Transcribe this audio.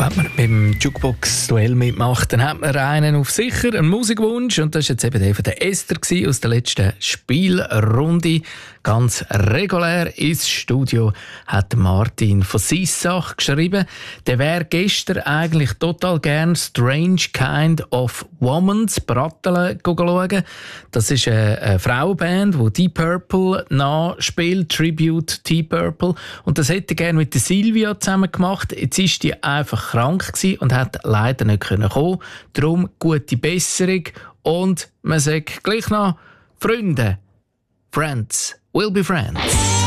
Wenn man mit dem Jukebox-Duell mitmacht, dann hat man einen auf sicher, einen Musikwunsch. Und das war jetzt eben der von der Esther aus der letzten Spielrunde. Ganz regulär ins Studio hat Martin von Sissach geschrieben. Der wäre gestern eigentlich total gern Strange Kind of Woman's Bratteln schauen. Das ist eine Frauenband, die Deep Purple nachspielt, Tribute Deep Purple. Und das hätte er gerne mit der Silvia zusammen gemacht. Jetzt ist die einfach krank gewesen und hat leider nicht kommen können. Darum gute Besserung und man sagt gleich noch Freunde, Friends will be friends.